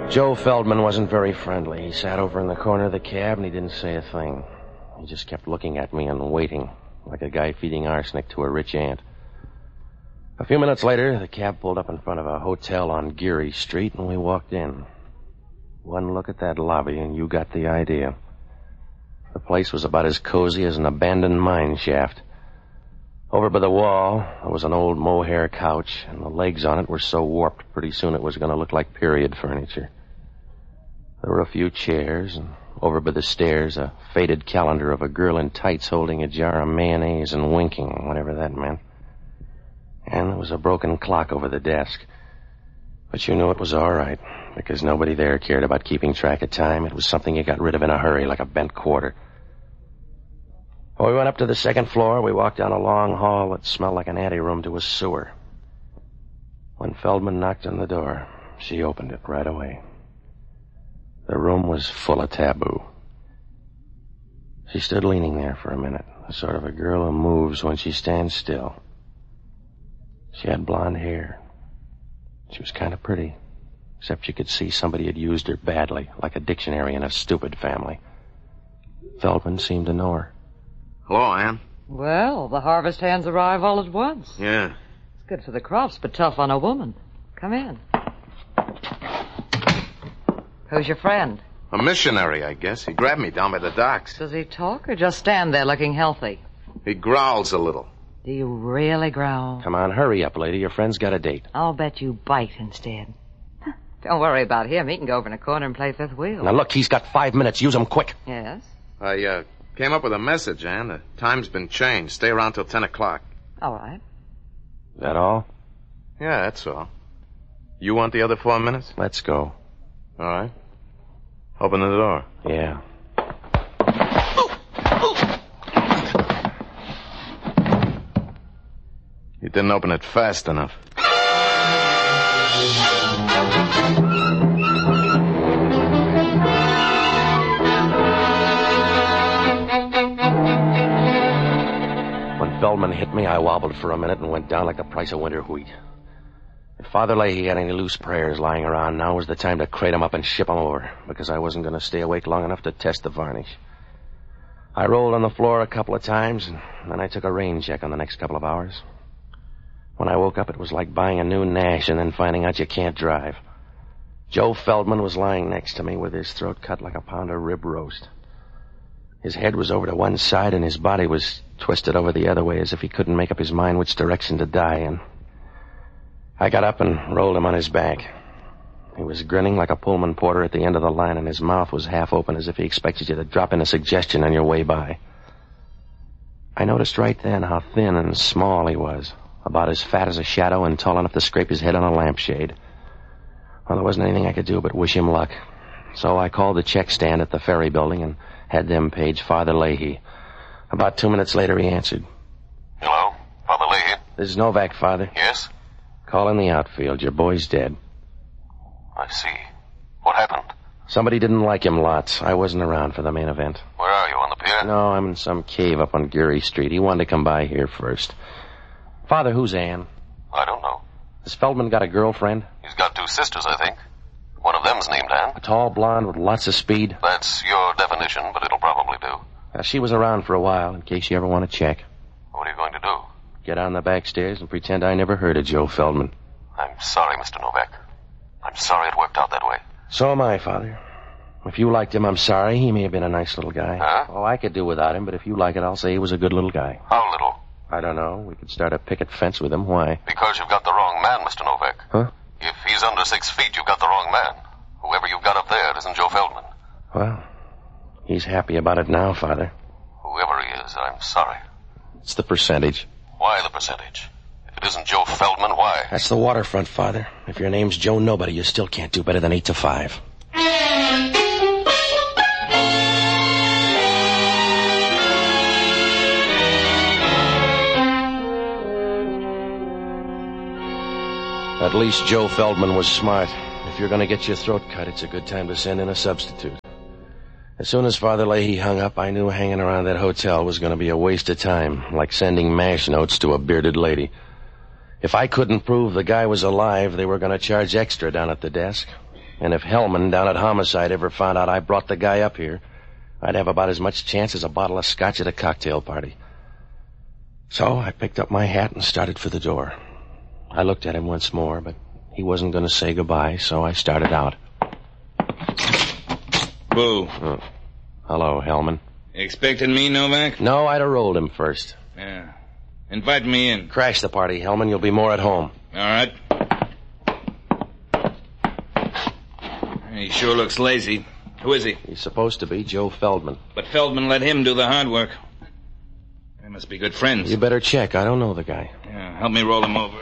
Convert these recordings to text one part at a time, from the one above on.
Joe Feldman wasn't very friendly. He sat over in the corner of the cab and he didn't say a thing. He just kept looking at me and waiting, like a guy feeding arsenic to a rich ant. A few minutes later, the cab pulled up in front of a hotel on Geary Street and we walked in. One look at that lobby and you got the idea. The place was about as cozy as an abandoned mine shaft. Over by the wall, there was an old mohair couch, and the legs on it were so warped pretty soon it was going to look like period furniture. There were a few chairs, and over by the stairs, a faded calendar of a girl in tights holding a jar of mayonnaise and winking, whatever that meant. And there was a broken clock over the desk. But you knew it was all right, because nobody there cared about keeping track of time. It was something you got rid of in a hurry, like a bent quarter. When we went up to the second floor, we walked down a long hall that smelled like an anteroom to a sewer. When Feldman knocked on the door, she opened it right away. The room was full of taboo. She stood leaning there for a minute, the sort of a girl who moves when she stands still. She had blonde hair. She was kind of pretty, except you could see somebody had used her badly, like a dictionary in a stupid family. Feldman seemed to know her. Hello, Ann. Well, the harvest hands arrive all at once. Yeah. It's good for the crops, but tough on a woman. Come in. Who's your friend? A missionary, I guess. He grabbed me down by the docks. Does he talk or just stand there looking healthy? He growls a little. Do you really growl? Come on, hurry up, lady. Your friend's got a date. I'll bet you bite instead. Don't worry about him. He can go over in a corner and play fifth wheel. Now, look, he's got 5 minutes. Use him quick. Yes? I came up with a message, Ann. The time's been changed. Stay around till 10 o'clock. All right. Is that all? Yeah, that's all. You want the other 4 minutes? Let's go. All right. Open the door. Yeah. You didn't open it fast enough. When Feldman hit me, I wobbled for a minute and went down like the price of winter wheat. If Father Leahy had any loose prayers lying around, now was the time to crate them up and ship them over, because I wasn't going to stay awake long enough to test the varnish. I rolled on the floor a couple of times, and then I took a rain check on the next couple of hours. When I woke up, it was like buying a new Nash and then finding out you can't drive. Joe Feldman was lying next to me with his throat cut like a pound of rib roast. His head was over to one side and his body was twisted over the other way as if he couldn't make up his mind which direction to die in. I got up and rolled him on his back. He was grinning like a Pullman porter at the end of the line, and his mouth was half open as if he expected you to drop in a suggestion on your way by. I noticed right then how thin and small he was, about as fat as a shadow and tall enough to scrape his head on a lampshade. Well, there wasn't anything I could do but wish him luck. So I called the check stand at the ferry building and had them page Father Leahy. About 2 minutes later, he answered. Hello? Father Leahy? This is Novak, Father. Yes? Call in the outfield. Your boy's dead. I see. What happened? Somebody didn't like him lots. I wasn't around for the main event. Where are you, on the pier? No, I'm in some cave up on Geary Street. He wanted to come by here first. Father, who's Ann? I don't know. Has Feldman got a girlfriend? He's got 2 sisters, I think. One of them's named Ann. A tall blonde with lots of speed? That's your definition, but it'll probably do. She was around for a while, in case you ever want to check. What are you going to do? Get on the back stairs and pretend I never heard of Joe Feldman. I'm sorry, Mr. Novak. I'm sorry it worked out that way. So am I, Father. If you liked him, I'm sorry. He may have been a nice little guy. Huh? Oh, I could do without him, but if you like it, I'll say he was a good little guy. How little? I don't know. We could start a picket fence with him. Why? Because you've got the wrong man, Mr. Novak. Huh? If he's under 6 feet, you've got the wrong man. Whoever you've got up there isn't Joe Feldman. Well, he's happy about it now, Father. Whoever he is, I'm sorry. It's the percentage. Why the percentage? If it isn't Joe Feldman, why? That's the waterfront, Father. If your name's Joe Nobody, you still can't do better than 8 to 5. At least Joe Feldman was smart. If you're going to get your throat cut, it's a good time to send in a substitute. As soon as Father Leahy hung up, I knew hanging around that hotel was going to be a waste of time, like sending MASH notes to a bearded lady. If I couldn't prove the guy was alive, they were going to charge extra down at the desk. And if Hellman down at Homicide ever found out I brought the guy up here, I'd have about as much chance as a bottle of scotch at a cocktail party. So I picked up my hat and started for the door. I looked at him once more, but he wasn't going to say goodbye, so I started out. Boo. Oh. Hello, Hellman. Expecting me, Novak? No, I'd have rolled him first. Yeah. Invite me in. Crash the party, Hellman. You'll be more at home. All right. He sure looks lazy. Who is he? He's supposed to be Joe Feldman. But Feldman let him do the hard work. They must be good friends. You better check. I don't know the guy. Yeah, help me roll him over.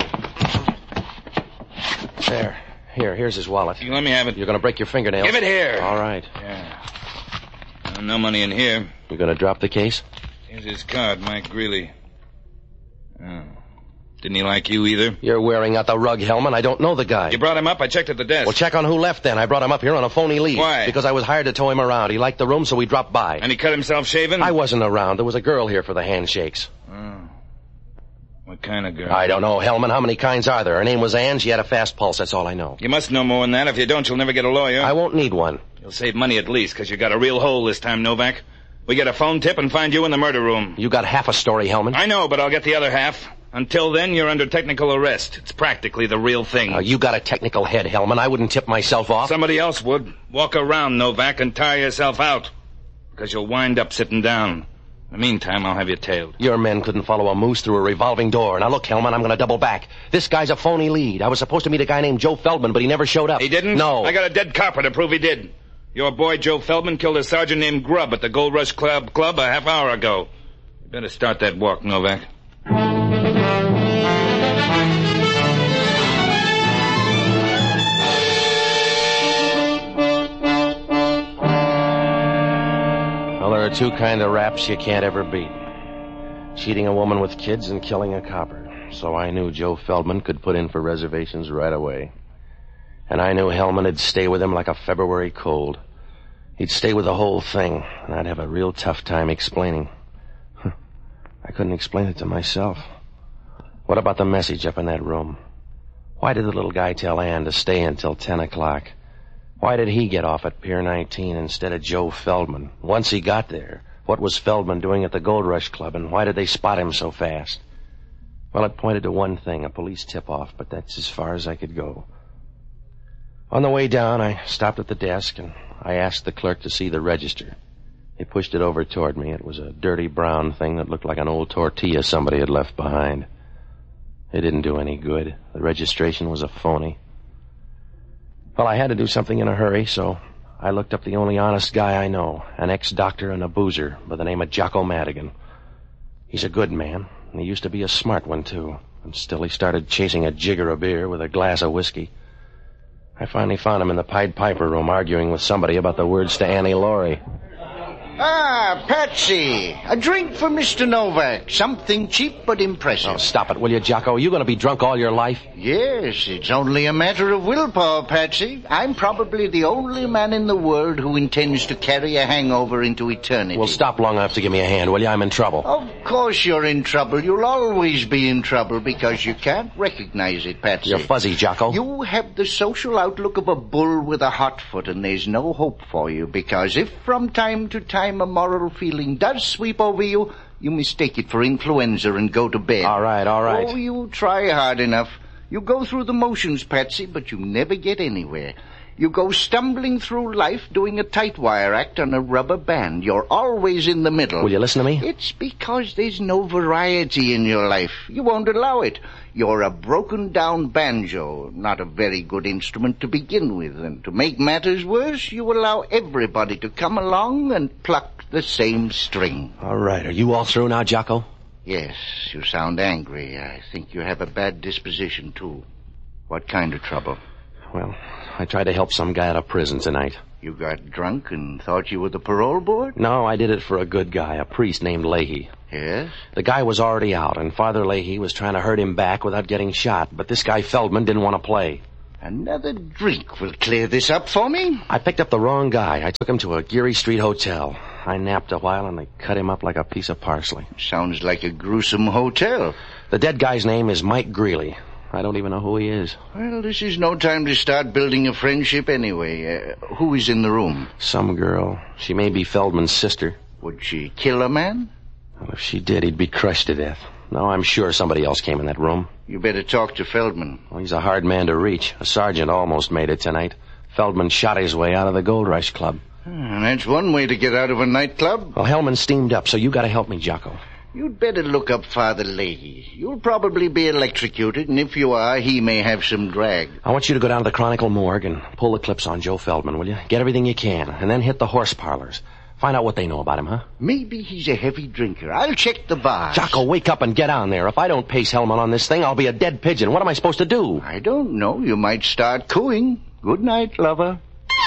There. Here's his wallet. You let me have it. You're going to break your fingernails. Give it here. All right. Yeah. No money in here. You going to drop the case? Here's his card, Mike Greeley. Oh. Didn't he like you either? You're wearing out the rug, Hellman. I don't know the guy. You brought him up? I checked at the desk. Well, check on who left then. I brought him up here on a phony lead. Why? Because I was hired to tow him around. He liked the room, so we dropped by. And he cut himself shaving? I wasn't around. There was a girl here for the handshakes. Oh. What kind of girl? I don't know, Hellman. How many kinds are there? Her name was Ann. She had a fast pulse. That's all I know. You must know more than that. If you don't, you'll never get a lawyer. I won't need one. You'll save money at least, because you got a real hole this time, Novak. We get a phone tip and find you in the murder room. You got half a story, Hellman. I know, but I'll get the other half. Until then, you're under technical arrest. It's practically the real thing. You got a technical head, Hellman. I wouldn't tip myself off. Somebody else would. Walk around, Novak, and tire yourself out. Because you'll wind up sitting down. In the meantime, I'll have you tailed. Your men couldn't follow a moose through a revolving door. Now look, Hellman, I'm going to double back. This guy's a phony lead. I was supposed to meet a guy named Joe Feldman, but he never showed up. He didn't? No. I got a dead copper to prove he did. Your boy Joe Feldman killed a sergeant named Grubb at the Gold Rush Club a half hour ago. You better start that walk, Novak. Well, there are two kind of raps you can't ever beat. Cheating a woman with kids and killing a copper. So I knew Joe Feldman could put in for reservations right away. And I knew Hellman would stay with him like a February cold. He'd stay with the whole thing, and I'd have a real tough time explaining. I couldn't explain it to myself. What about the message up in that room? Why did the little guy tell Ann to stay until 10 o'clock? Why did he get off at Pier 19 instead of Joe Feldman? Once he got there, what was Feldman doing at the Gold Rush Club, and why did they spot him so fast? Well, it pointed to one thing, a police tip-off, but that's as far as I could go. On the way down, I stopped at the desk, and I asked the clerk to see the register. He pushed it over toward me. It was a dirty brown thing that looked like an old tortilla somebody had left behind. It didn't do any good. The registration was a phony. Well, I had to do something in a hurry, so I looked up the only honest guy I know, an ex-doctor and a boozer by the name of Jocko Madigan. He's a good man, and he used to be a smart one, too. And still he started chasing a jigger of beer with a glass of whiskey. I finally found him in the Pied Piper room arguing with somebody about the words to Annie Laurie. Ah, Patsy. A drink for Mr. Novak. Something cheap but impressive. Oh, stop it, will you, Jocko? Are you going to be drunk all your life? Yes, it's only a matter of willpower, Patsy. I'm probably the only man in the world who intends to carry a hangover into eternity. Well, stop long enough to give me a hand, will you? I'm in trouble. Of course you're in trouble. You'll always be in trouble because you can't recognize it, Patsy. You're fuzzy, Jocko. You have the social outlook of a bull with a hot foot, and there's no hope for you, because if from time to time a moral feeling does sweep over you, you mistake it for influenza and go to bed. All right. Oh, you try hard enough. You go through the motions, Patsy, but you never get anywhere. You go stumbling through life doing a tight wire act on a rubber band. You're always in the middle. Will you listen to me? It's because there's no variety in your life. You won't allow it. You're a broken-down banjo, not a very good instrument to begin with. And to make matters worse, you allow everybody to come along and pluck the same string. All right. Are you all through now, Jocko? Yes, you sound angry. I think you have a bad disposition, too. What kind of trouble? Well, I tried to help some guy out of prison tonight. You got drunk and thought you were the parole board? No, I did it for a good guy, a priest named Leahy. Yes? The guy was already out, and Father Leahy was trying to hurt him back without getting shot, but this guy Feldman didn't want to play. Another drink will clear this up for me. I picked up the wrong guy. I took him to a Geary Street hotel. I napped a while, and they cut him up like a piece of parsley. Sounds like a gruesome hotel. The dead guy's name is Mike Greeley. I don't even know who he is. Well, this is no time to start building a friendship anyway. Who is in the room? Some girl. She may be Feldman's sister. Would she kill a man? Well, if she did, he'd be crushed to death. No, I'm sure somebody else came in that room. You better talk to Feldman. Well, he's a hard man to reach. A sergeant almost made it tonight. Feldman shot his way out of the Gold Rush Club. That's one way to get out of a nightclub. Well, Hellman steamed up, so you gotta help me, Jocko. You'd better look up Father Leahy. You'll probably be electrocuted, and if you are, he may have some drag. I want you to go down to the Chronicle morgue and pull the clips on Joe Feldman, will you? Get everything you can, and then hit the horse parlors. Find out what they know about him, huh? Maybe he's a heavy drinker. I'll check the bars. Jocko, wake up and get on there. If I don't pace Hellman on this thing, I'll be a dead pigeon. What am I supposed to do? I don't know. You might start cooing. Good night, lover.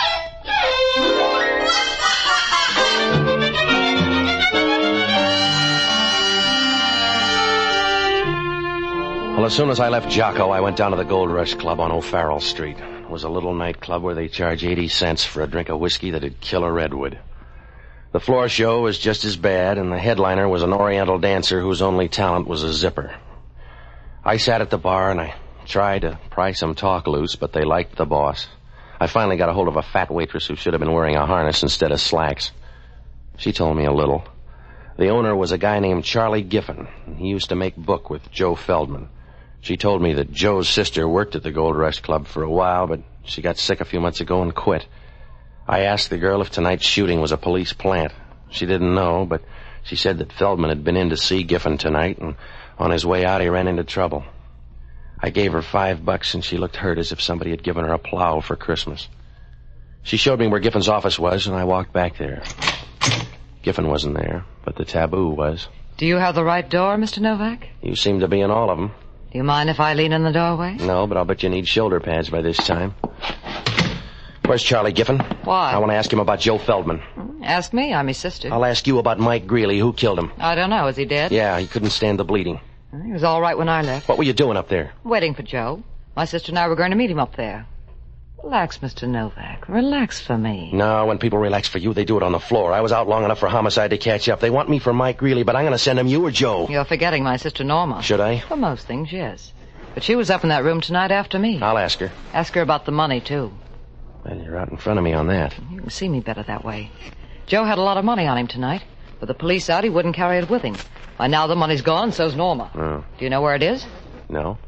Well, as soon as I left Jocko, I went down to the Gold Rush Club on O'Farrell Street. It was a little nightclub where they charge 80 cents for a drink of whiskey that'd kill a redwood. The floor show was just as bad, and the headliner was an Oriental dancer whose only talent was a zipper. I sat at the bar, and I tried to pry some talk loose, but they liked the boss. I finally got a hold of a fat waitress who should have been wearing a harness instead of slacks. She told me a little. The owner was a guy named Charlie Giffen, and he used to make book with Joe Feldman. She told me that Joe's sister worked at the Gold Rush Club for a while, but she got sick a few months ago and quit. I asked the girl if tonight's shooting was a police plant. She didn't know, but she said that Feldman had been in to see Giffen tonight, and on his way out he ran into trouble. I gave her $5, and she looked hurt as if somebody had given her a plow for Christmas. She showed me where Giffen's office was, and I walked back there. Giffen wasn't there, but the taboo was. Do you have the right door, Mr. Novak? You seem to be in all of them. Do you mind if I lean in the doorway? No, but I'll bet you need shoulder pads by this time. Where's Charlie Giffen? Why? I want to ask him about Joe Feldman. Ask me. I'm his sister. I'll ask you about Mike Greeley. Who killed him? I don't know. Is he dead? Yeah, he couldn't stand the bleeding. He was all right when I left. What were you doing up there? Waiting for Joe. My sister and I were going to meet him up there. Relax, Mr. Novak. Relax for me. No, when people relax for you, they do it on the floor. I was out long enough for homicide to catch up. They want me for Mike Greeley, but I'm going to send him you or Joe. You're forgetting my sister Norma. Should I? For most things, yes. But she was up in that room tonight after me. I'll ask her. Ask her about the money, too. Well, you're out in front of me on that. You can see me better that way. Joe had a lot of money on him tonight. With the police out, he wouldn't carry it with him. By now the money's gone, so's Norma. Oh. Do you know where it is? No.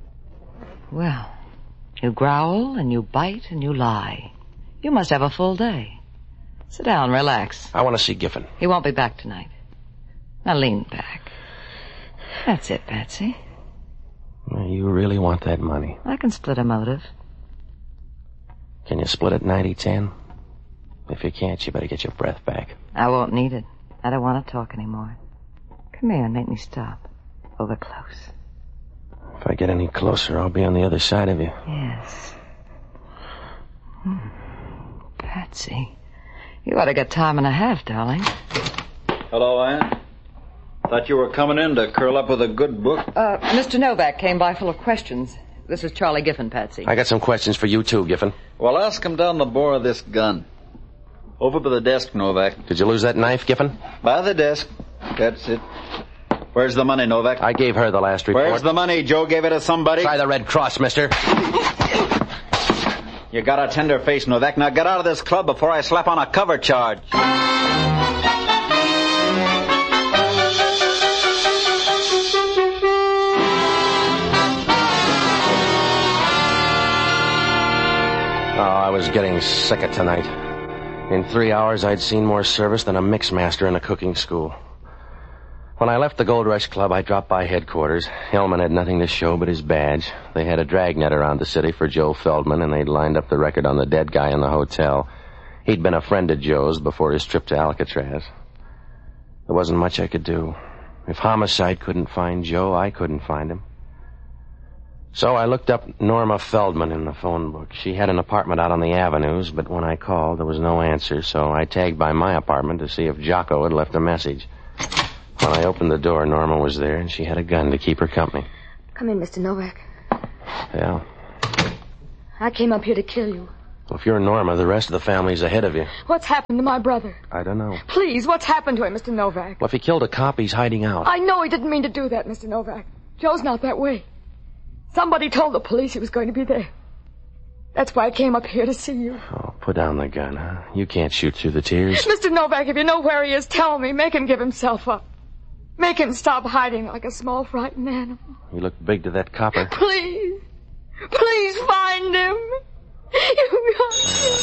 Well, you growl and you bite and you lie. You must have a full day. Sit down, relax. I want to see Giffen. He won't be back tonight. Now lean back. That's it, Patsy. Well, you really want that money. I can split a motive. Can you split it 90-10? If you can't, you better get your breath back. I won't need it. I don't want to talk anymore. Come here and make me stop. Over close. If I get any closer, I'll be on the other side of you. Yes. Patsy, you ought to get time and a half, darling. Hello, Ann. Thought you were coming in to curl up with a good book. Mr. Novak came by full of questions. This is Charlie Giffen, Patsy. I got some questions for you, too, Giffen. Well, ask him down the bore of this gun. Over by the desk, Novak. Did you lose that knife, Giffen? By the desk. That's it. Where's the money, Novak? I gave her the last report. Where's the money? Joe gave it to somebody? Try the Red Cross, mister. You got a tender face, Novak. Now get out of this club before I slap on a cover charge. I was getting sick of tonight. In 3 hours, I'd seen more service than a mixmaster in a cooking school. When I left the Gold Rush Club, I dropped by headquarters. Hellman had nothing to show but his badge. They had a dragnet around the city for Joe Feldman, and they'd lined up the record on the dead guy in the hotel. He'd been a friend of Joe's before his trip to Alcatraz. There wasn't much I could do. If homicide couldn't find Joe, I couldn't find him. So I looked up Norma Feldman in the phone book. She had an apartment out on the avenues, but when I called, there was no answer, so I tagged by my apartment to see if Jocko had left a message. When I opened the door, Norma was there, and she had a gun to keep her company. Come in, Mr. Novak. Yeah? I came up here to kill you. Well, if you're Norma, the rest of the family's ahead of you. What's happened to my brother? I don't know. Please, what's happened to him, Mr. Novak? Well, if he killed a cop, he's hiding out. I know he didn't mean to do that, Mr. Novak. Joe's not that way. Somebody told the police he was going to be there. That's why I came up here to see you. Oh, put down the gun, huh? You can't shoot through the tears. Mr. Novak, if you know where he is, tell me. Make him give himself up. Make him stop hiding like a small, frightened animal. He looked big to that copper. Please. Please find him. You got to.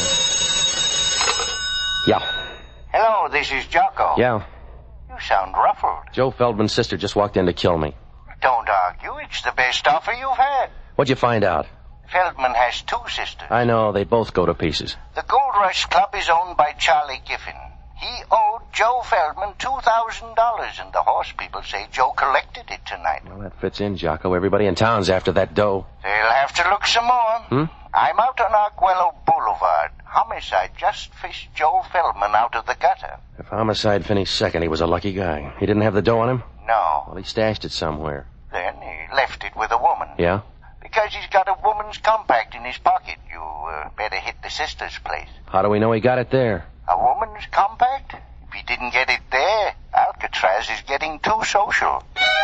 Yeah. Hello, this is Jocko. Yeah. You sound ruffled. Joe Feldman's sister just walked in to kill me. Don't argue. It's the best offer you've had. What'd you find out? Feldman has 2 sisters. I know. They both go to pieces. The Gold Rush Club is owned by Charlie Giffen. He owed Joe Feldman $2,000, and the horse people say Joe collected it tonight. Well, that fits in, Jocko. Everybody in town's after that dough. They'll have to look some more. I'm out on Arguello Boulevard. Homicide just fished Joe Feldman out of the gutter. If Homicide finished second, he was a lucky guy. He didn't have the dough on him? No. Well, he stashed it somewhere. Then he left it with a woman. Yeah? Because he's got a woman's compact in his pocket. You better hit the sister's place. How do we know he got it there? A woman's compact? If he didn't get it there, Alcatraz is getting too social.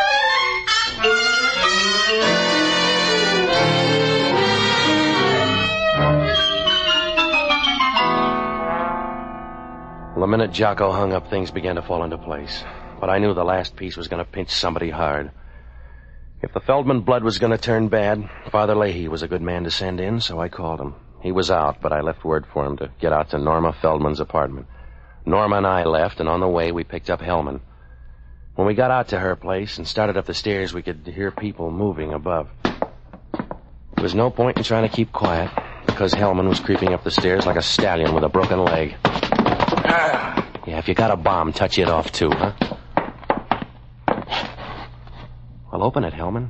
Well, the minute Jocko hung up, things began to fall into place. But I knew the last piece was going to pinch somebody hard. If the Feldman blood was going to turn bad, Father Leahy was a good man to send in, so I called him. He was out, but I left word for him to get out to Norma Feldman's apartment. Norma and I left, and on the way we picked up Hellman. When we got out to her place and started up the stairs, we could hear people moving above. There was no point in trying to keep quiet, because Hellman was creeping up the stairs like a stallion with a broken leg. Yeah, if you got a bomb, touch it off too, huh? Well, open it, Hellman.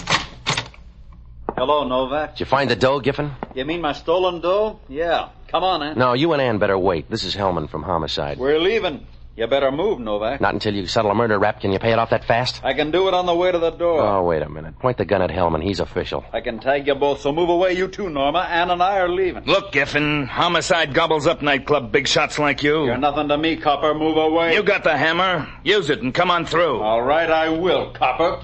Hello, Novak. Did you find the dough, Giffen? You mean my stolen dough? Yeah. Come on, Ann. No, you and Ann better wait. This is Hellman from Homicide. We're leaving. You better move, Novak. Not until you settle a murder rap. Can you pay it off that fast? I can do it on the way to the door. Oh, wait a minute. Point the gun at Hellman. He's official. I can tag you both, so move away, you two, Norma. Ann and I are leaving. Look, Giffen, Homicide gobbles up nightclub big shots like you. You're nothing to me, Copper. Move away. You got the hammer. Use it and come on through. All right, I will, Copper.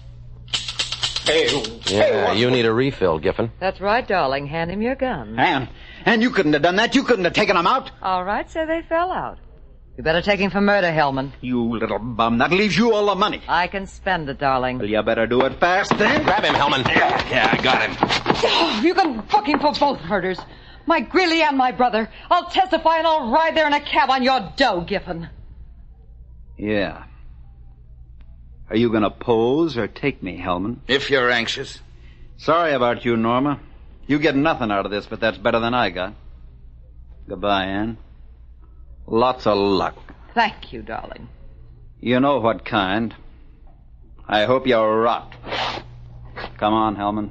Yeah, you need a refill, Giffen. That's right, darling. Hand him your gun. Ann, you couldn't have done that. You couldn't have taken them out. All right, say they fell out. You better take him for murder, Hellman. You little bum. That leaves you all the money. I can spend it, darling. Well, you better do it fast, then. Grab him, Hellman. Yeah, I got him. Oh, you can fuck him for both murders. My Greeley and my brother. I'll testify and I'll ride there in a cab on your dough, Giffen. Yeah. Are you going to pose or take me, Hellman? If you're anxious. Sorry about you, Norma. You get nothing out of this, but that's better than I got. Goodbye, Ann. Lots of luck. Thank you, darling. You know what kind. I hope you rot. Come on, Hellman.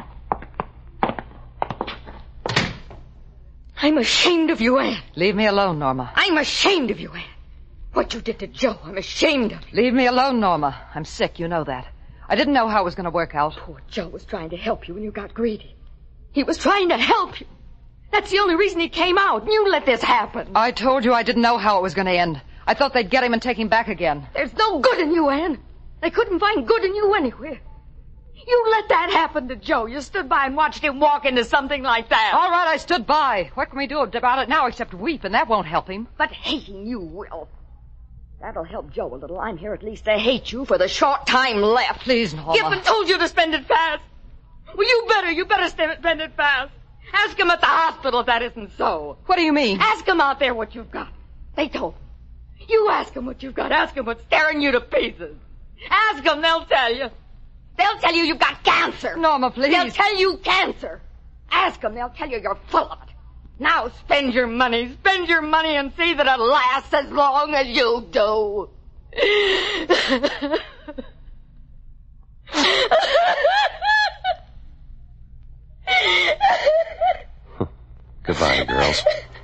I'm ashamed of you, Ann. Leave me alone, Norma. I'm ashamed of you, Ann. What you did to Joe, I'm ashamed of you. Leave me alone, Norma. I'm sick, you know that. I didn't know how it was going to work out. Poor Joe was trying to help you when you got greedy. He was trying to help you. That's the only reason he came out, and you let this happen. I told you I didn't know how it was going to end. I thought they'd get him and take him back again. There's no good in you, Ann. They couldn't find good in you anywhere. You let that happen to Joe. You stood by and watched him walk into something like that. All right, I stood by. What can we do about it now except weep, and that won't help him. But hating you will. That'll help Joe a little. I'm here at least to hate you for the short time left. Please, Norma. Giffen told you to spend it fast. Well, you better spend it fast. Ask him at the hospital if that isn't so. What do you mean? Ask him out there what you've got. They told him. You ask him what you've got. Ask him what's tearing you to pieces. Ask them, they'll tell you. They'll tell you you've got cancer. Norma, please. They'll tell you cancer. Ask them, they'll tell you you're full of it. Now spend your money and see that it lasts as long as you do. Goodbye, girls.